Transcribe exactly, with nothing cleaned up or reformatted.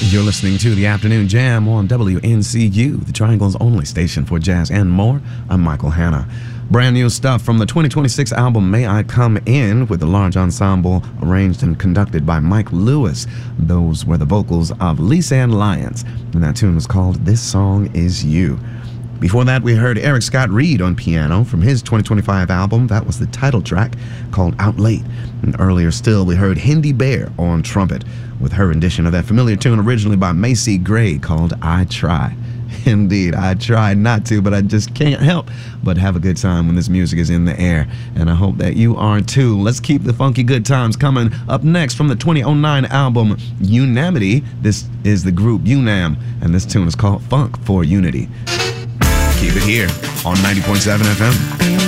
You're listening to the Afternoon Jam on W N C U, the Triangle's only station for jazz and more. I'm Michael Hanna. Brand new stuff from the twenty twenty-six album May I Come In, with a large ensemble arranged and conducted by Mike Lewis. Those were the vocals of Lisa-Ann Lyons, and that tune was called This Song Is You. Before that, we heard Eric Scott Reed on piano from his twenty twenty-five album. That was the title track, called Out Late. And earlier still, we heard Hindi Bear on trumpet, with her rendition of that familiar tune originally by Macy Gray called I Try. Indeed, I try not to, but I just can't help but have a good time when this music is in the air, and I hope that you are too. Let's keep the funky good times coming. Up next from the twenty oh nine album Unamity, this is the group Unam, and this tune is called Funk for Unity. Keep it here on ninety point seven F M.